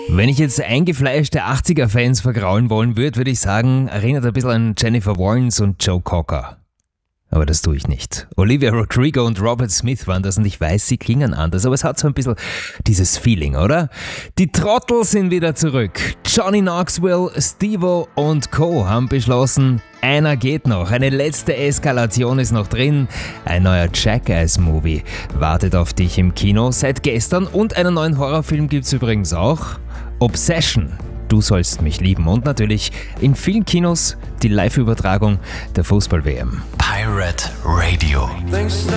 Wenn ich jetzt eingefleischte 80er-Fans vergraulen wollen würde ich sagen, erinnert ein bisschen an Jennifer Warnes und Joe Cocker. Aber das tue ich nicht. Olivia Rodrigo und Robert Smith waren das und ich weiß, sie klingen anders, aber es hat so ein bisschen dieses Feeling, oder? Die Trottel sind wieder zurück. Johnny Knoxville, Steve-O und Co. haben beschlossen, einer geht noch. Eine letzte Eskalation ist noch drin. Ein neuer Jackass-Movie wartet auf dich im Kino seit gestern und einen neuen Horrorfilm gibt's übrigens auch. Obsession. Du sollst mich lieben und natürlich in vielen Kinos die Live-Übertragung der Fußball-WM. Pirate Radio.